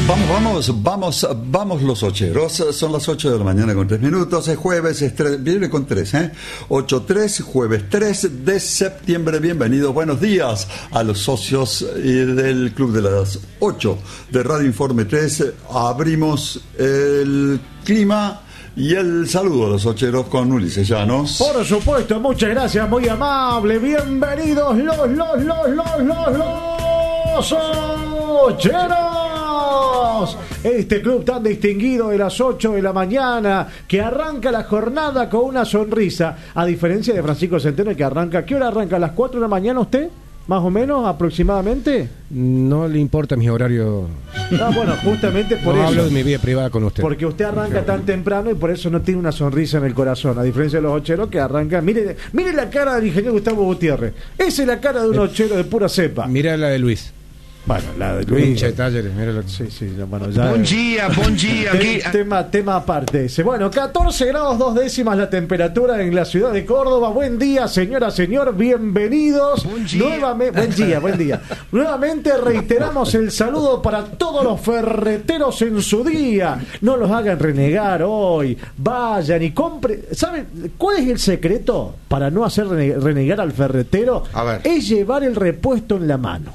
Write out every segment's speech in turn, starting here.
Vamos los ocheros. Son las 8 de la mañana con 3 minutos. Es jueves, viene con 3, 8-3, jueves 3 de septiembre. Bienvenidos, buenos días a los socios del Club de las 8 de Radio Informe 3. Abrimos el clima y el saludo a los ocheros con Ulises Llanos. Por supuesto, muchas gracias, muy amable. Bienvenidos los ocheros. Este club tan distinguido de las 8 de la mañana, que arranca la jornada con una sonrisa, a diferencia de Francisco Centeno, que arranca, ¿qué hora arranca? ¿A las 4 de la mañana usted? ¿Más o menos, aproximadamente? No le importa mi horario. Ah, bueno, justamente por no eso. Hablo de mi vida privada con usted. Porque usted arranca tan temprano y por eso no tiene una sonrisa en el corazón, a diferencia de los ocheros que arrancan. Mire la cara del ingeniero Gustavo Gutiérrez. Esa es la cara de un ochero de pura cepa. Mira la de Luis. Bueno, la de Luis. De talleres, Sí, bueno, ya. Buen día. Tema aparte ese. Bueno, 14 grados 2 décimas la temperatura en la ciudad de Córdoba. Buen día, señora, señor, bienvenidos. Buen día. Nuevamente reiteramos el saludo para todos los ferreteros en su día. No los hagan renegar hoy. Vayan y compren. ¿Saben cuál es el secreto para no hacer renegar al ferretero? A ver. Es llevar el repuesto en la mano.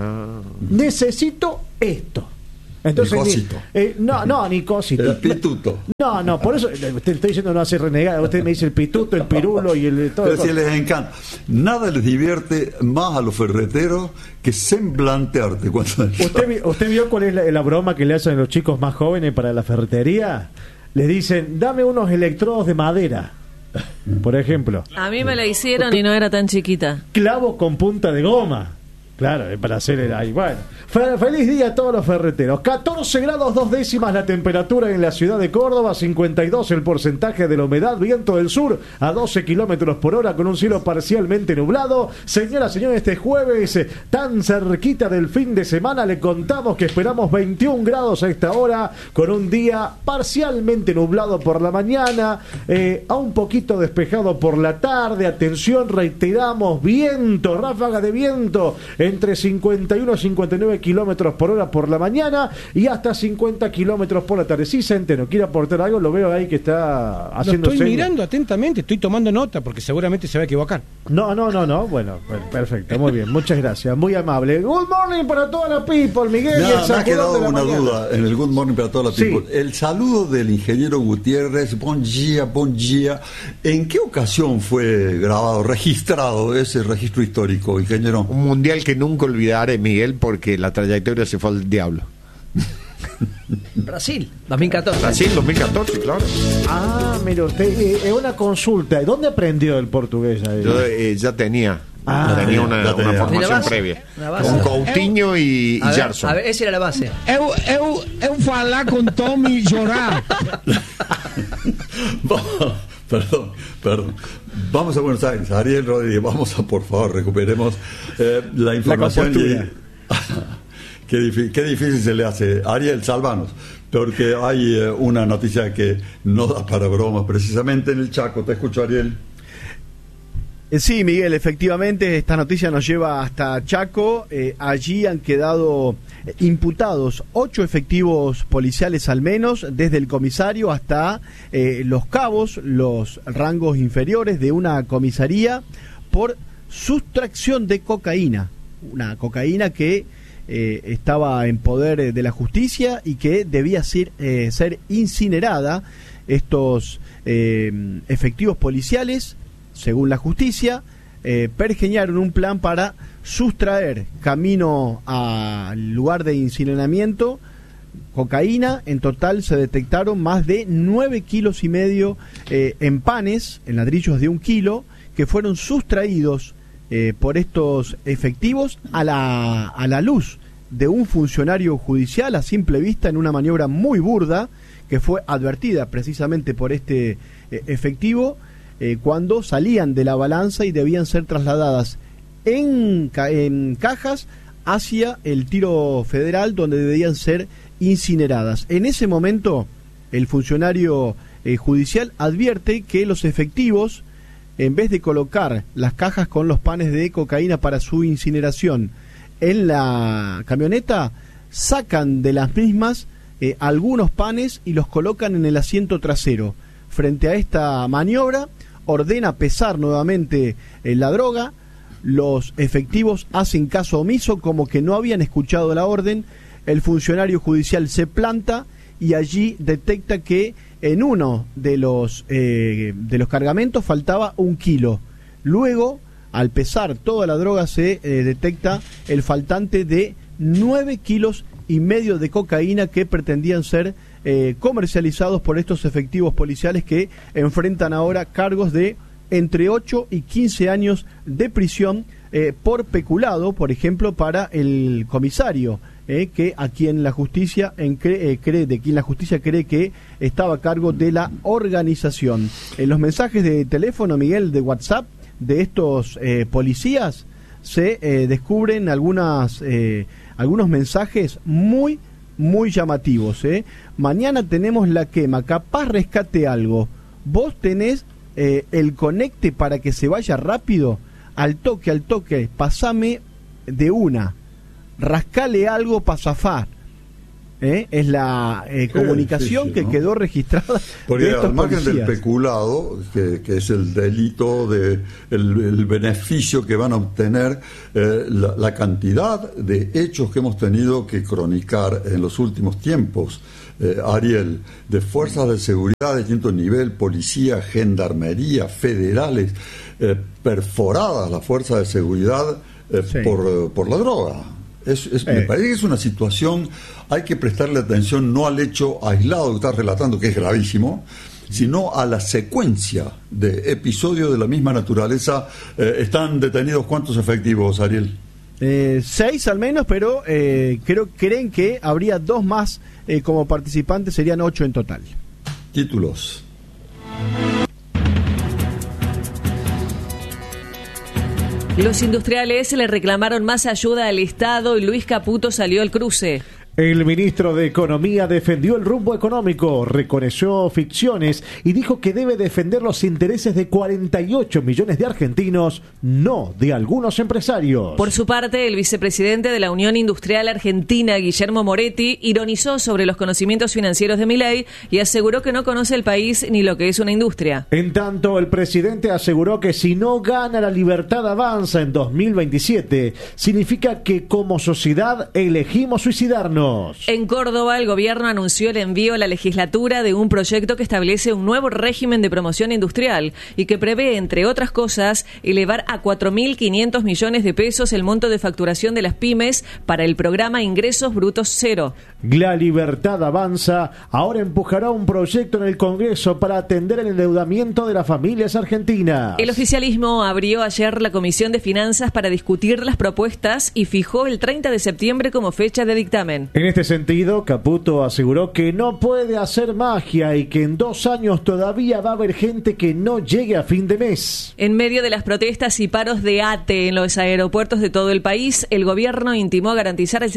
Necesito esto. Entonces, ni cosito. El pituto. No, por eso te estoy diciendo no hacer renegar. Usted me dice el pituto, el pirulo y el todo. Pero si les encanta. Nada les divierte más a los ferreteros que semblantearte. ¿Usted vio cuál es la broma que le hacen a los chicos más jóvenes para la ferretería? Les dicen, dame unos electrodos de madera, por ejemplo. A mí me la hicieron y no era tan chiquita. Clavo con punta de goma. Claro, para hacer el ahí. Bueno, feliz día a todos los ferreteros. 14 grados 2 décimas la temperatura en la ciudad de Córdoba, 52 el porcentaje de la humedad, viento del sur a 12 kilómetros por hora con un cielo parcialmente nublado. Señoras, señores, este jueves tan cerquita del fin de semana le contamos que esperamos 21 grados a esta hora con un día parcialmente nublado por la mañana, a un poquito despejado por la tarde. Atención, reiteramos, viento, ráfaga de viento entre 51 y 59 kilómetros por hora por la mañana y hasta 50 kilómetros por la tarde. Sí, Centeno, ¿quiere aportar algo? Lo veo ahí que está haciendo. Lo estoy mirando atentamente, estoy tomando nota porque seguramente se va a equivocar. No. Bueno, perfecto, muy bien, muchas gracias, muy amable. Good morning para toda la people, Miguel. Me ha quedado una duda en el good morning para toda la people. Sí. El saludo del ingeniero Gutiérrez, bon día. ¿En qué ocasión fue grabado, registrado ese registro histórico, ingeniero? Un mundial que nunca olvidaré, Miguel, porque la trayectoria se fue al diablo. Brasil 2014, claro. Mira usted, es una consulta. ¿Dónde aprendió el portugués? Yo ya tenía una formación previa con Coutinho y Gerson. A ver, esa era la base. Eu falar con Tommy y llorar. Perdón. Vamos a Buenos Aires. Ariel Rodríguez, por favor, recuperemos la información. Qué difícil se le hace. Ariel, sálvanos, porque hay una noticia que no da para bromas, precisamente en el Chaco. Te escucho, Ariel. Sí, Miguel, efectivamente esta noticia nos lleva hasta Chaco. Allí han quedado imputados 8 efectivos policiales al menos, desde el comisario hasta los cabos, los rangos inferiores de una comisaría, por sustracción de cocaína. Una cocaína que estaba en poder de la justicia y que debía ser incinerada. Estos efectivos policiales, según la justicia, pergeñaron un plan para sustraer camino al lugar de incineramiento cocaína. En total se detectaron más de 9,5 kilos en panes, en ladrillos de 1 kilo, que fueron sustraídos por estos efectivos a la luz de un funcionario judicial a simple vista, en una maniobra muy burda que fue advertida precisamente por este efectivo cuando salían de la balanza y debían ser trasladadas en cajas hacia el tiro federal, donde debían ser incineradas. En ese momento el funcionario judicial advierte que los efectivos, en vez de colocar las cajas con los panes de cocaína para su incineración en la camioneta, sacan de las mismas algunos panes y los colocan en el asiento trasero. Frente a esta maniobra, ordena pesar nuevamente la droga. Los efectivos hacen caso omiso, como que no habían escuchado la orden. El funcionario judicial se planta y allí detecta que en uno de los cargamentos faltaba 1 kilo. Luego, al pesar toda la droga, se detecta el faltante de 9,5 kilos de cocaína que pretendían ser comercializados por estos efectivos policiales que enfrentan ahora cargos de entre 8 y 15 años de prisión por peculado, por ejemplo, para el comisario, que a quien la justicia cree que estaba a cargo de la organización. En los mensajes de teléfono, Miguel, de WhatsApp de estos policías se descubren algunos mensajes muy llamativos. Mañana tenemos la quema, capaz rescate algo. Vos tenés el conecte para que se vaya rápido, al toque, pasame de una, rascale algo para zafar. Es la comunicación que quedó registrada. Porque de estos al margen policías. del peculado, que es el delito, el beneficio que van a obtener, la cantidad de hechos que hemos tenido que cronicar en los últimos tiempos, Ariel, de fuerzas de seguridad de distinto nivel, policía, gendarmería, federales, perforadas las fuerzas de seguridad Sí. por la droga. Me parece que es una situación, hay que prestarle atención no al hecho aislado que estás relatando, que es gravísimo, sino a la secuencia de episodios de la misma naturaleza. ¿Están detenidos cuántos efectivos, Ariel? 6 al menos, pero creen que habría 2 más como participantes, serían 8 en total. Títulos. Los industriales le reclamaron más ayuda al Estado y Luis Caputo salió al cruce. El ministro de Economía defendió el rumbo económico, reconoció ficciones y dijo que debe defender los intereses de 48 millones de argentinos, no de algunos empresarios. Por su parte, el vicepresidente de la Unión Industrial Argentina, Guillermo Moretti, ironizó sobre los conocimientos financieros de Milei y aseguró que no conoce el país ni lo que es una industria. En tanto, el presidente aseguró que si no gana la Libertad Avanza en 2027, significa que como sociedad elegimos suicidarnos. En Córdoba, el gobierno anunció el envío a la legislatura de un proyecto que establece un nuevo régimen de promoción industrial y que prevé, entre otras cosas, elevar a 4.500 millones de pesos el monto de facturación de las pymes para el programa Ingresos Brutos Cero. La Libertad Avanza ahora empujará un proyecto en el Congreso para atender el endeudamiento de las familias argentinas. El oficialismo abrió ayer la Comisión de Finanzas para discutir las propuestas y fijó el 30 de septiembre como fecha de dictamen. En este sentido, Caputo aseguró que no puede hacer magia y que en 2 años todavía va a haber gente que no llegue a fin de mes. En medio de las protestas y paros de ATE en los aeropuertos de todo el país, el gobierno intimó a garantizar el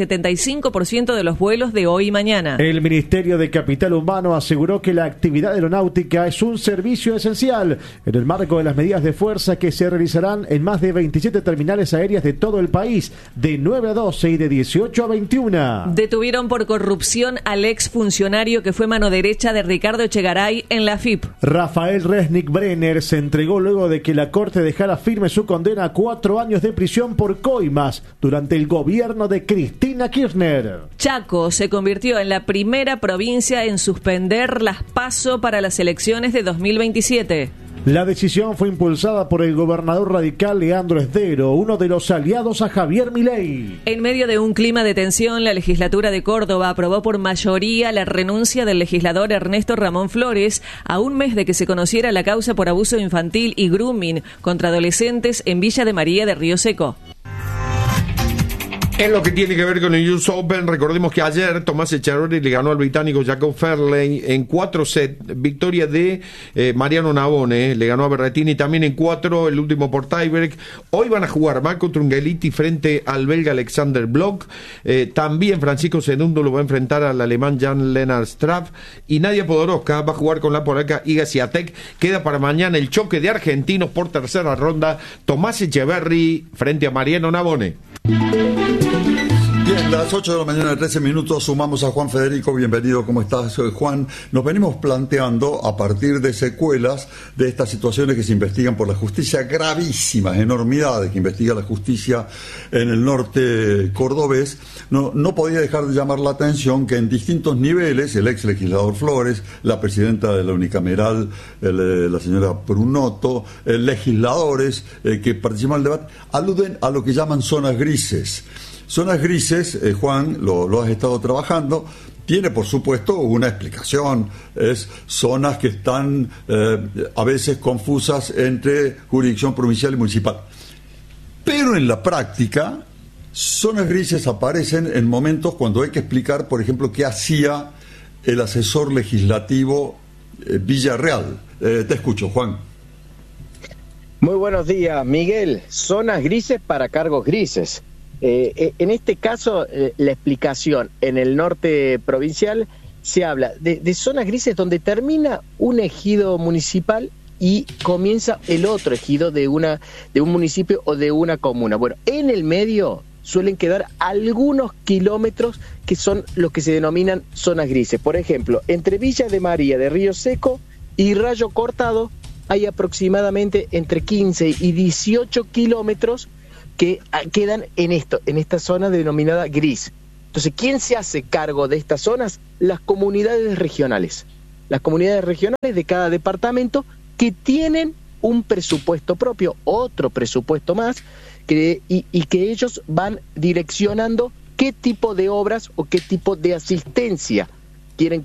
75% de los vuelos de hoy y mañana. El Ministerio de Capital Humano aseguró que la actividad aeronáutica es un servicio esencial en el marco de las medidas de fuerza que se realizarán en más de 27 terminales aéreas de todo el país, de 9 a 12 y de 18 a 21. Detuvieron por corrupción al exfuncionario que fue mano derecha de Ricardo Echegaray en la AFIP. Rafael Resnick Brenner se entregó luego de que la Corte dejara firme su condena a 4 años de prisión por coimas durante el gobierno de Cristina Kirchner. Chaco se convirtió en la primera provincia en suspender las PASO para las elecciones de 2027. La decisión fue impulsada por el gobernador radical Leandro Esdero, uno de los aliados a Javier Milei. En medio de un clima de tensión, la legislatura de Córdoba aprobó por mayoría la renuncia del legislador Ernesto Ramón Flores a un mes de que se conociera la causa por abuso infantil y grooming contra adolescentes en Villa de María de Río Seco. En lo que tiene que ver con el US Open, recordemos que ayer Tomás Echeverry le ganó al británico Jacob Fairley en 4 sets, victoria de Mariano Navone, le ganó a Berrettini también en 4, el último por tiebreak. Hoy van a jugar Marco Trungelliti frente al belga Alexander Bloch, también Francisco Cedundo lo va a enfrentar al alemán Jan-Lennart Straff y Nadia Podoroska va a jugar con la polaca Iga Swiatek. Queda para mañana el choque de argentinos por tercera ronda, Tomás Echeverry frente a Mariano Navone. Bien, las 8 de la mañana, 13 minutos, sumamos a Juan Federico. Bienvenido, ¿cómo estás, Juan? Nos venimos planteando, a partir de secuelas de estas situaciones que se investigan por la justicia, gravísimas, enormidades que investiga la justicia en el norte cordobés, no podía dejar de llamar la atención que en distintos niveles, el ex legislador Flores, la presidenta de la unicameral, la señora Brunotto, legisladores que participan del debate, aluden a lo que llaman zonas grises. Zonas grises, Juan, lo has estado trabajando, tiene por supuesto una explicación, es zonas que están a veces confusas entre jurisdicción provincial y municipal. Pero en la práctica, zonas grises aparecen en momentos cuando hay que explicar, por ejemplo, qué hacía el asesor legislativo Villarreal. Te escucho, Juan. Muy buenos días, Miguel. Zonas grises para cargos grises. En este caso, la explicación en el norte provincial se habla de zonas grises donde termina un ejido municipal y comienza el otro ejido de un municipio o de una comuna. Bueno, en el medio suelen quedar algunos kilómetros que son los que se denominan zonas grises. Por ejemplo, entre Villa de María de Río Seco y Rayo Cortado hay aproximadamente entre 15 y 18 kilómetros que quedan en esta zona denominada gris. Entonces, ¿quién se hace cargo de estas zonas? Las comunidades regionales. Las comunidades regionales de cada departamento que tienen un presupuesto propio, otro presupuesto más, y que ellos van direccionando qué tipo de obras o qué tipo de asistencia quieren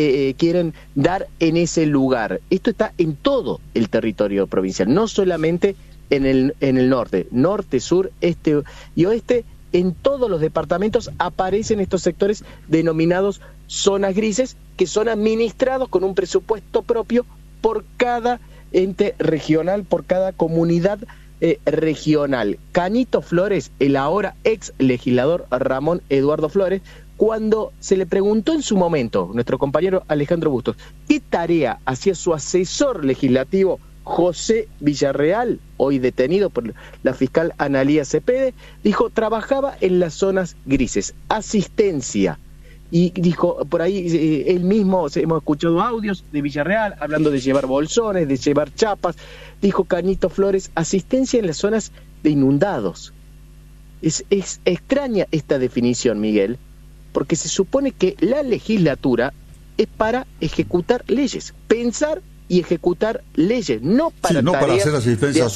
dar en ese lugar. Esto está en todo el territorio provincial, no solamente en el norte, sur, este y oeste. En todos los departamentos aparecen estos sectores denominados zonas grises, que son administrados con un presupuesto propio por cada ente regional, por cada comunidad regional. Canito Flores, el ahora ex legislador Ramón Eduardo Flores, cuando se le preguntó en su momento, nuestro compañero Alejandro Bustos, qué tarea hacía su asesor legislativo José Villarreal, hoy detenido por la fiscal Analía Cepede, dijo, trabajaba en las zonas grises, asistencia. Y dijo, por ahí él mismo, hemos escuchado audios de Villarreal hablando de llevar bolsones, de llevar chapas. Dijo Canito Flores, asistencia en las zonas de inundados. Es extraña esta definición, Miguel, porque se supone que la legislatura es para ejecutar leyes, pensar y ejecutar leyes, no para hacer asistencia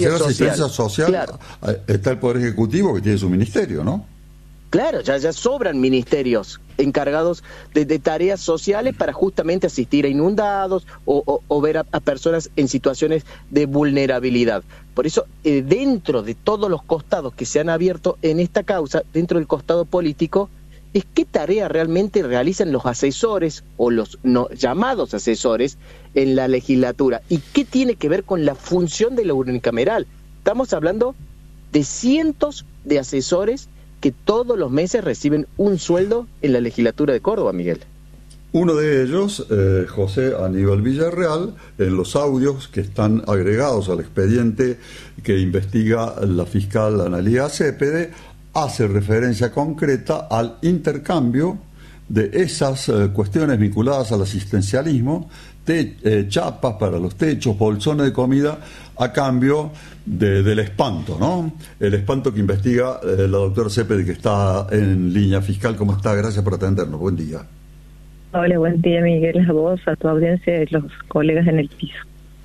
social. Claro. Está el Poder Ejecutivo, que tiene su ministerio, ¿no? Claro, ya sobran ministerios encargados de tareas sociales para justamente asistir a inundados o ver a personas en situaciones de vulnerabilidad. Por eso, dentro de todos los costados que se han abierto en esta causa, dentro del costado político, es qué tarea realmente realizan los asesores o los llamados asesores en la legislatura y qué tiene que ver con la función de la unicameral. Estamos hablando de cientos de asesores que todos los meses reciben un sueldo en la legislatura de Córdoba, Miguel. Uno de ellos, José Aníbal Villarreal, en los audios que están agregados al expediente que investiga la fiscal Analía Cepede, hace referencia concreta al intercambio de esas cuestiones vinculadas al asistencialismo, chapas para los techos, bolsones de comida, a cambio del espanto, ¿no? El espanto que investiga la doctora Cepede, que está en línea. Fiscal, ¿cómo está? Gracias por atendernos. Buen día. Hola, buen día, Miguel, a vos, a tu audiencia y a los colegas en el piso.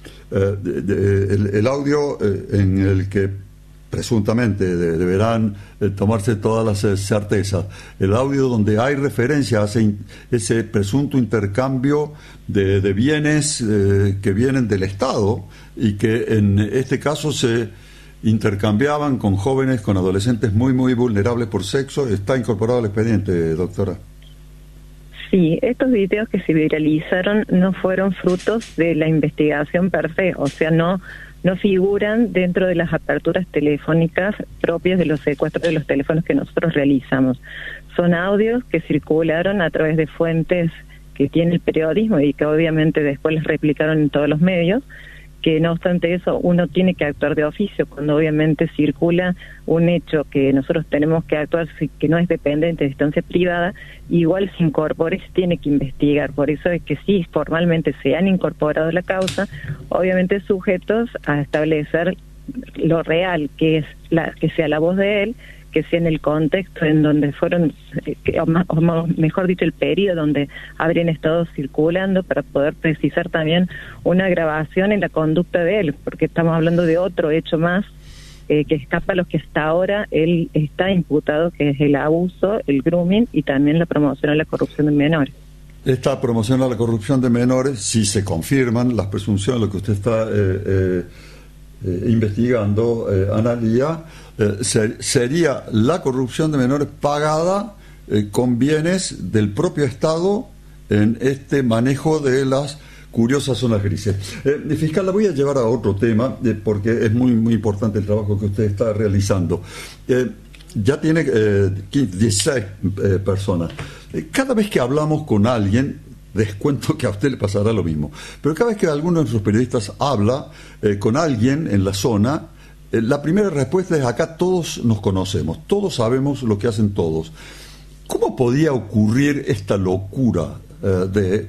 El audio en el que presuntamente deberán tomarse todas las certezas, el audio donde hay referencia a ese presunto intercambio de bienes que vienen del Estado y que en este caso se intercambiaban con jóvenes, con adolescentes muy vulnerables por sexo, está incorporado al expediente, doctora. Sí, estos videos que se viralizaron no fueron frutos de la investigación per se, o sea, no figuran dentro de las aperturas telefónicas propias de los secuestros de los teléfonos que nosotros realizamos. Son audios que circularon a través de fuentes que tiene el periodismo y que obviamente después les replicaron en todos los medios, que no obstante eso uno tiene que actuar de oficio cuando obviamente circula un hecho que nosotros tenemos que actuar, que no es dependiente de instancia privada, igual se incorpore, se tiene que investigar. Por eso es que sí, formalmente se han incorporado la causa, obviamente sujetos a establecer lo real, que sea la voz de él, que sea en el contexto en donde fueron, o mejor dicho, el periodo donde habrían estado circulando, para poder precisar también una grabación en la conducta de él, porque estamos hablando de otro hecho más que escapa a los que hasta ahora él está imputado, que es el abuso, el grooming y también la promoción a la corrupción de menores. Esta promoción a la corrupción de menores, si se confirman las presunciones, lo que usted está investigando, Analía, sería la corrupción de menores pagada con bienes del propio Estado en este manejo de las curiosas zonas grises. Fiscal, la voy a llevar a otro tema, porque es muy, muy importante el trabajo que usted está realizando. Ya tiene 16 personas. Cada vez que hablamos con alguien, descuento que a usted le pasará lo mismo, pero cada vez que alguno de nuestros periodistas habla con alguien en la zona, la primera respuesta es: acá todos nos conocemos, todos sabemos lo que hacen todos. ¿Cómo podía ocurrir esta locura de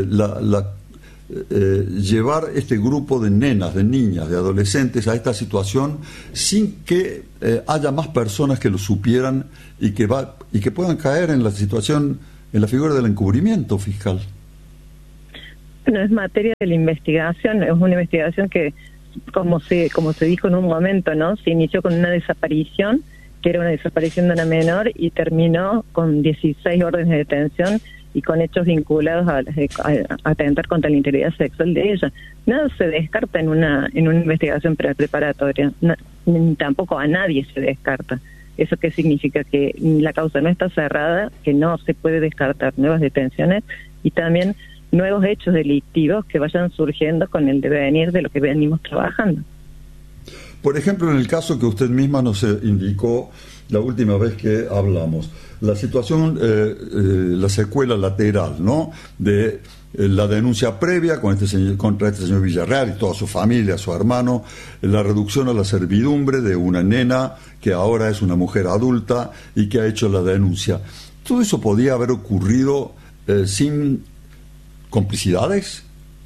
llevar este grupo de nenas, de niñas, de adolescentes a esta situación sin que haya más personas que lo supieran y que puedan caer en la situación, en la figura del encubrimiento, fiscal? Bueno, es materia de la investigación, es una investigación que, como se dijo en un momento, ¿no? Se inició con una desaparición, que era una desaparición de una menor, y terminó con 16 órdenes de detención y con hechos vinculados a atentar contra la integridad sexual de ella. Nada se descarta en una investigación preparatoria, ni tampoco a nadie se descarta. ¿Eso qué significa? Que la causa no está cerrada, que no se puede descartar nuevas detenciones y también nuevos hechos delictivos que vayan surgiendo con el devenir de lo que venimos trabajando. Por ejemplo, en el caso que usted misma nos indicó la última vez que hablamos, la situación, la secuela lateral, ¿no?, de la denuncia previa contra este señor Villarreal y toda su familia, su hermano, la reducción a la servidumbre de una nena que ahora es una mujer adulta y que ha hecho la denuncia. ¿Todo eso podía haber ocurrido sin complicidades?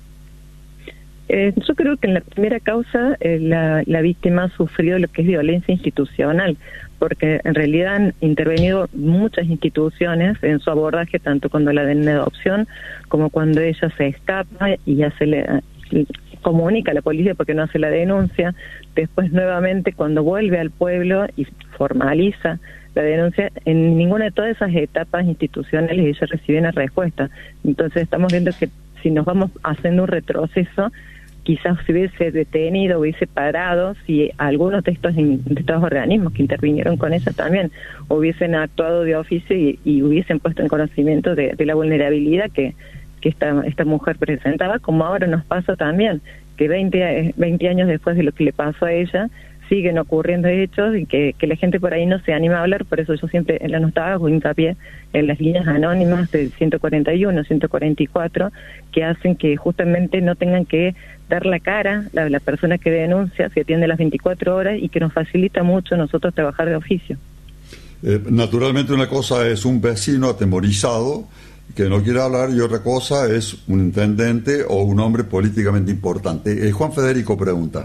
Yo creo que en la primera causa la víctima ha sufrido lo que es violencia institucional, porque en realidad han intervenido muchas instituciones en su abordaje, tanto cuando la den en adopción como cuando ella se escapa y ya se le comunica a la policía porque no hace la denuncia. Después nuevamente cuando vuelve al pueblo y formaliza la denuncia, en ninguna de todas esas etapas institucionales ella recibe una respuesta. Entonces estamos viendo que si nos vamos haciendo un retroceso, quizás se hubiese detenido, hubiese parado si algunos de estos organismos que intervinieron con ella también hubiesen actuado de oficio y hubiesen puesto en conocimiento de la vulnerabilidad que esta mujer presentaba, como ahora nos pasa también, que 20 años después de lo que le pasó a ella, siguen ocurriendo hechos y que la gente por ahí no se anima a hablar. Por eso yo siempre en la nota hago hincapié en las líneas anónimas del 141, 144, que hacen que justamente no tengan que dar la cara la persona que denuncia, se atiende las 24 horas y que nos facilita mucho a nosotros trabajar de oficio. Naturalmente una cosa es un vecino atemorizado que no quiere hablar y otra cosa es un intendente o un hombre políticamente importante. Juan Federico pregunta.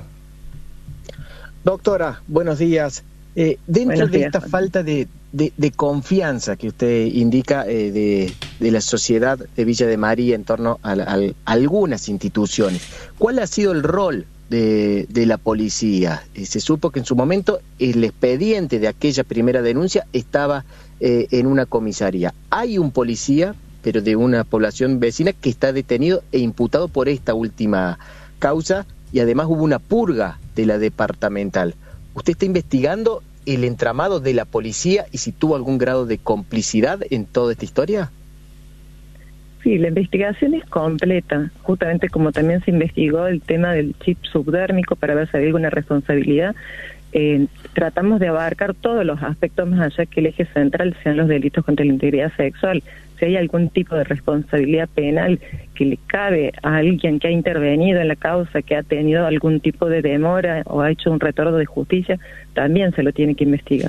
Doctora, buenos días. Dentro de esta falta de confianza que usted indica de la sociedad de Villa de María en torno a algunas instituciones, ¿cuál ha sido el rol de la policía? Se supo que en su momento el expediente de aquella primera denuncia estaba en una comisaría. Hay un policía, pero de una población vecina, que está detenido e imputado por esta última causa, y además hubo una purga de la departamental. ¿Usted está investigando el entramado de la policía y si tuvo algún grado de complicidad en toda esta historia? Sí, la investigación es completa, justamente como también se investigó el tema del chip subdérmico para ver si había alguna responsabilidad. Tratamos de abarcar todos los aspectos más allá que el eje central sean los delitos contra la integridad sexual. si hay algún tipo de responsabilidad penal que le cabe a alguien que ha intervenido en la causa, que ha tenido algún tipo de demora o ha hecho un retorno de justicia, también se lo tiene que investigar.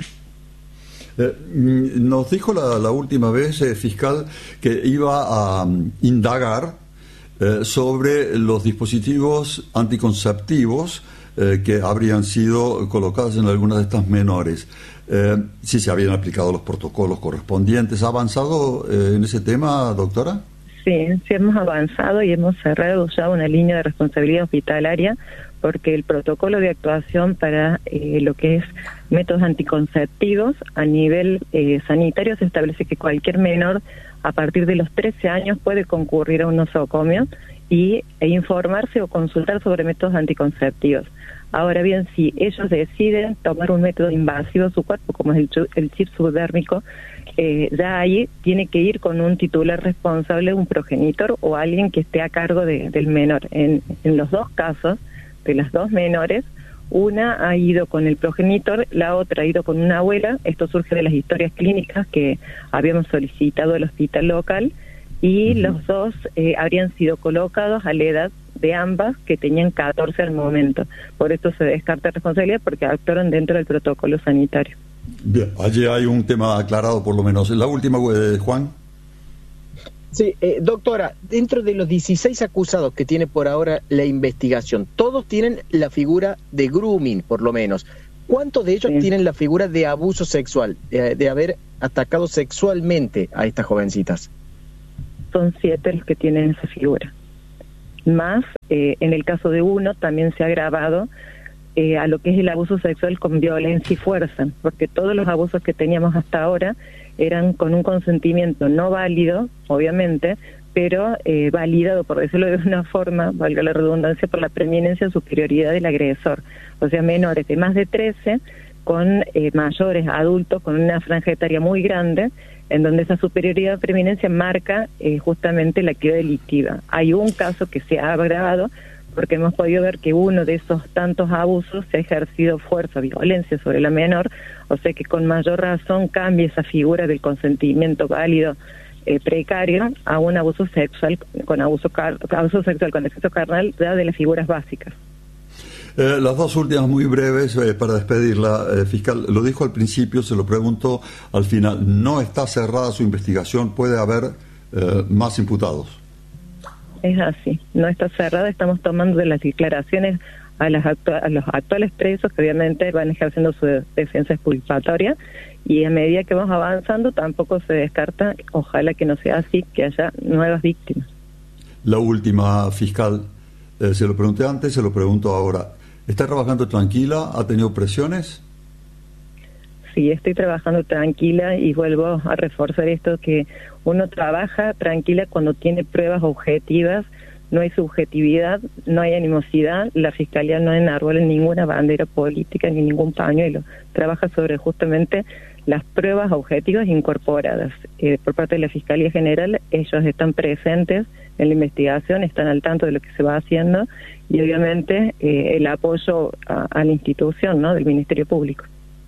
Nos dijo la última vez, fiscal, que iba a indagar sobre los dispositivos anticonceptivos que habrían sido colocados en algunas de estas menores. Si se habían aplicado los protocolos correspondientes. ¿Ha avanzado en ese tema, doctora? Sí hemos avanzado y hemos cerrado ya una línea de responsabilidad hospitalaria, porque el protocolo de actuación para lo que es métodos anticonceptivos a nivel sanitario se establece que cualquier menor a partir de los 13 años puede concurrir a un nosocomio e informarse o consultar sobre métodos anticonceptivos. Ahora bien, si ellos deciden tomar un método invasivo a su cuerpo, como es el chip subdérmico, ya ahí tiene que ir con un titular responsable, un progenitor o alguien que esté a cargo del menor. En los dos casos, de las dos menores, una ha ido con el progenitor, la otra ha ido con una abuela. Esto surge de las historias clínicas que habíamos solicitado al hospital local, y los dos habrían sido colocados a la edad de ambas, que tenían 14 al momento. Por esto se descarta responsabilidad, porque actuaron dentro del protocolo sanitario. Bien, allí hay un tema aclarado por lo menos. La última, Juan. Sí, doctora, dentro de los 16 acusados que tiene por ahora la investigación, todos tienen la figura de grooming, por lo menos. ¿Cuántos de ellos tienen la figura de abuso sexual, de haber atacado sexualmente a estas jovencitas? Son 7 los que tienen esa figura. Más, en el caso de uno, también se ha agravado a lo que es el abuso sexual con violencia y fuerza, porque todos los abusos que teníamos hasta ahora eran con un consentimiento no válido, obviamente, pero validado, por decirlo de una forma, valga la redundancia, por la preeminencia o superioridad del agresor. O sea, menores de más de 13 con mayores adultos con una franja etaria muy grande, en donde esa superioridad o preeminencia marca justamente la actividad delictiva. Hay un caso que se ha agravado porque hemos podido ver que uno de esos tantos abusos se ha ejercido fuerza, violencia sobre la menor, o sea que con mayor razón cambia esa figura del consentimiento válido precario a un abuso sexual con abuso sexual con exceso carnal, ya de las figuras básicas. Las dos últimas muy breves para despedirla, fiscal. Lo dijo al principio, se lo pregunto al final. No está cerrada su investigación, puede haber más imputados. Es así, no está cerrada. Estamos tomando de las declaraciones a los actuales presos, que obviamente van ejerciendo su defensa exculpatoria, y a medida que vamos avanzando tampoco se descarta, ojalá que no sea así, que haya nuevas víctimas. La última, fiscal, se lo pregunté antes, se lo pregunto ahora. ¿Está trabajando tranquila? ¿Ha tenido presiones? Sí, estoy trabajando tranquila, y vuelvo a reforzar esto, que uno trabaja tranquila cuando tiene pruebas objetivas, no hay subjetividad, no hay animosidad. La Fiscalía no enarbola ninguna bandera política ni ningún pañuelo, trabaja sobre justamente las pruebas objetivas incorporadas. Por parte de la Fiscalía General, ellos están presentes en la investigación, están al tanto de lo que se va haciendo, y obviamente el apoyo a la institución, ¿no?, del Ministerio Público.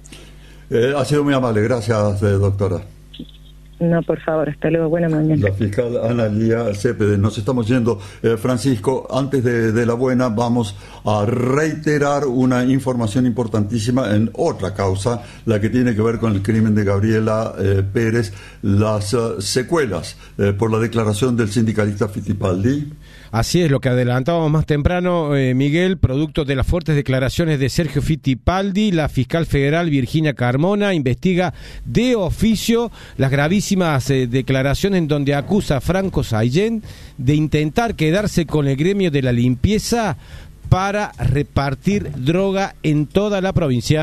Ha sido muy amable, gracias, doctora. No, por favor, hasta luego, buena mañana. La fiscal Ana Lía Cepede. Nos estamos yendo. Francisco, antes de la buena, vamos a reiterar una información importantísima en otra causa, la que tiene que ver con el crimen de Gabriela Pérez, las secuelas por la declaración del sindicalista Fittipaldi. Así es, lo que adelantábamos más temprano, Miguel, producto de las fuertes declaraciones de Sergio Fittipaldi, la fiscal federal Virginia Carmona investiga de oficio las gravísimas declaraciones en donde acusa a Franco Sallén de intentar quedarse con el gremio de la limpieza para repartir droga en toda la provincia.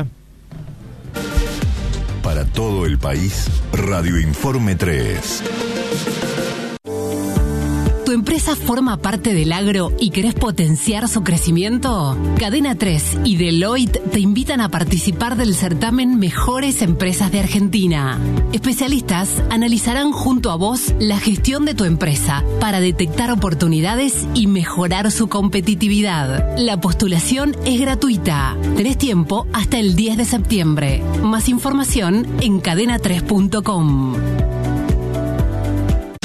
Para todo el país, Radio Informe 3. ¿Tu empresa forma parte del agro y querés potenciar su crecimiento? Cadena 3 y Deloitte te invitan a participar del certamen Mejores Empresas de Argentina. Especialistas analizarán junto a vos la gestión de tu empresa para detectar oportunidades y mejorar su competitividad. La postulación es gratuita. Tenés tiempo hasta el 10 de septiembre. Más información en cadena3.com.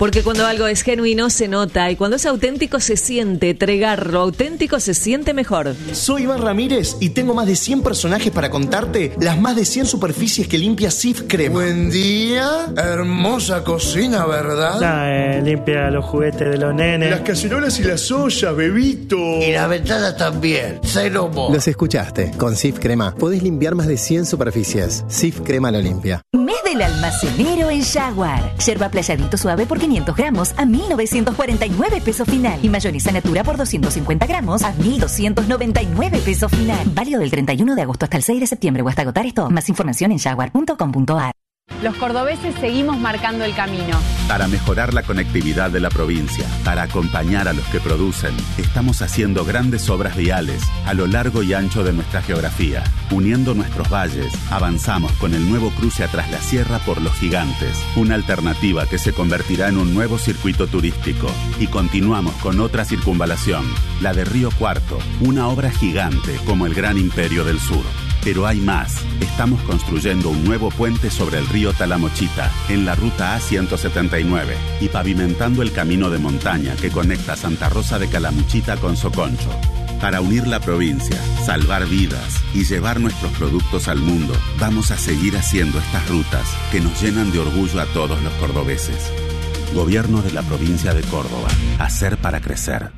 Porque cuando algo es genuino se nota y cuando es auténtico se siente. Tregar, lo auténtico se siente mejor. Soy Iván Ramírez y tengo más de 100 personajes para contarte las más de 100 superficies que limpia Cif Crema. Buen día, hermosa cocina, ¿verdad? Limpia los juguetes de los nenes. Las cacerolas y las ollas, bebito. Y las ventanas también, cero mo. Los escuchaste, con Cif Crema podés limpiar más de 100 superficies. Cif Crema lo limpia. Mes del almacenero en Jaguar. Yerba playadito suave por 500 gramos a 1.949 pesos final. Y mayonesa natura por 250 gramos a 1.299 pesos final. Válido del 31 de agosto hasta el 6 de septiembre o hasta agotar esto. Más información en jaguar.com.ar. Los cordobeses seguimos marcando el camino. Para mejorar la conectividad de la provincia, para acompañar a los que producen, estamos haciendo grandes obras viales a lo largo y ancho de nuestra geografía. Uniendo nuestros valles, avanzamos con el nuevo cruce a Tras la Sierra por Los Gigantes, una alternativa que se convertirá en un nuevo circuito turístico. Y continuamos con otra circunvalación, la de Río Cuarto, una obra gigante como el Gran Imperio del Sur. Pero hay más. Estamos construyendo un nuevo puente sobre el río Talamochita, en la ruta A179, y pavimentando el camino de montaña que conecta Santa Rosa de Calamuchita con Soconcho. Para unir la provincia, salvar vidas y llevar nuestros productos al mundo, vamos a seguir haciendo estas rutas que nos llenan de orgullo a todos los cordobeses. Gobierno de la provincia de Córdoba. Hacer para crecer.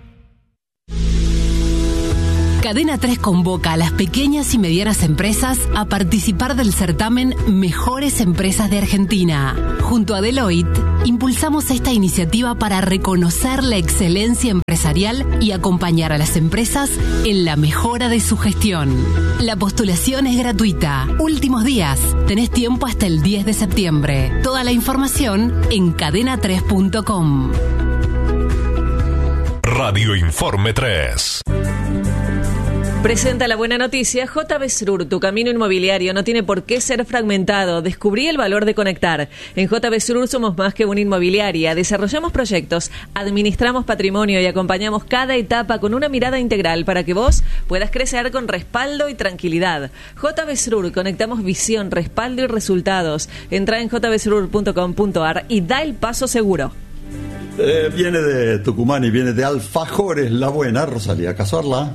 Cadena 3 convoca a las pequeñas y medianas empresas a participar del certamen Mejores Empresas de Argentina. Junto a Deloitte, impulsamos esta iniciativa para reconocer la excelencia empresarial y acompañar a las empresas en la mejora de su gestión. La postulación es gratuita. Últimos días. Tenés tiempo hasta el 10 de septiembre. Toda la información en cadena3.com. Radio Informe 3. Presenta la buena noticia. JB Srur, tu camino inmobiliario no tiene por qué ser fragmentado. Descubrí el valor de conectar. En JB Srur somos más que una inmobiliaria. Desarrollamos proyectos, administramos patrimonio y acompañamos cada etapa con una mirada integral para que vos puedas crecer con respaldo y tranquilidad. JB Srur, conectamos visión, respaldo y resultados. Entra en jbsrur.com.ar y da el paso seguro. Viene de Tucumán y viene de Alfajores La Buena, Rosalía Cazorla.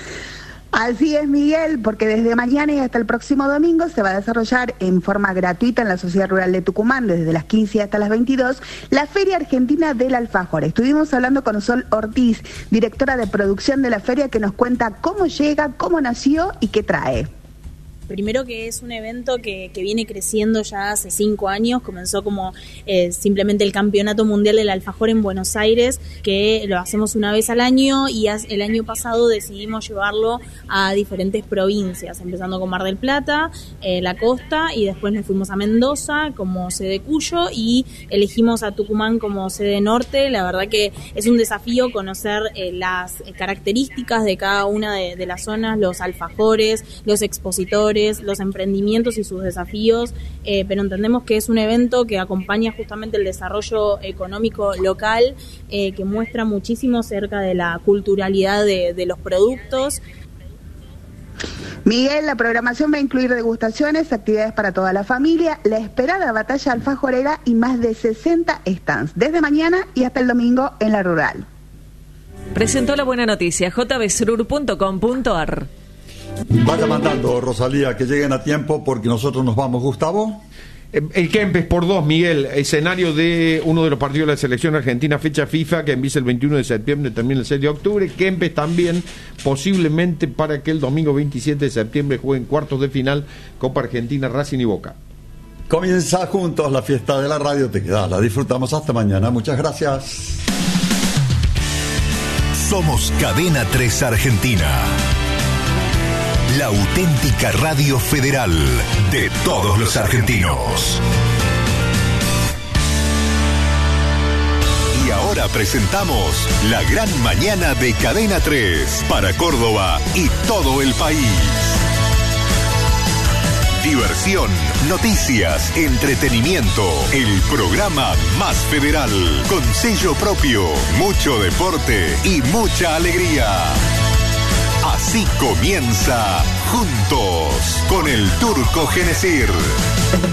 Así es, Miguel, porque desde mañana y hasta el próximo domingo se va a desarrollar en forma gratuita en la Sociedad Rural de Tucumán, desde las 15 hasta las 22, la Feria Argentina del Alfajor. Estuvimos hablando con Sol Ortiz, directora de producción de la feria, que nos cuenta cómo llega, cómo nació y qué trae. Primero que es un evento que viene creciendo ya hace 5 años, comenzó como simplemente el Campeonato Mundial del Alfajor en Buenos Aires, que lo hacemos una vez al año, y el año pasado decidimos llevarlo a diferentes provincias, empezando con Mar del Plata, la costa, y después nos fuimos a Mendoza como sede Cuyo y elegimos a Tucumán como sede norte. La verdad que es un desafío conocer las características de cada una de las zonas, los alfajores, los expositores, los emprendimientos y sus desafíos, pero entendemos que es un evento que acompaña justamente el desarrollo económico local, que muestra muchísimo acerca de la culturalidad de los productos. Miguel, la programación va a incluir degustaciones, actividades para toda la familia, la esperada batalla alfajorera y más de 60 stands, desde mañana y hasta el domingo en la rural. Presentó la buena noticia, jbsrur.com.ar. Vaya mandando, Rosalía, que lleguen a tiempo porque nosotros nos vamos. Gustavo. El Kempes por 2, Miguel, escenario de uno de los partidos de la selección argentina, fecha FIFA, que empieza el 21 de septiembre, también el 6 de octubre. Kempes también, posiblemente para que el domingo 27 de septiembre jueguen cuartos de final, Copa Argentina, Racing y Boca. Comienza juntos la fiesta de la radio, te quedas, la disfrutamos hasta mañana. Muchas gracias. Somos Cadena 3 Argentina. La auténtica radio federal de todos los argentinos. Y ahora presentamos la gran mañana de Cadena 3 para Córdoba y todo el país. Diversión, noticias, entretenimiento, el programa más federal, con sello propio, mucho deporte y mucha alegría. Así comienza Juntos con el Turco Genesir.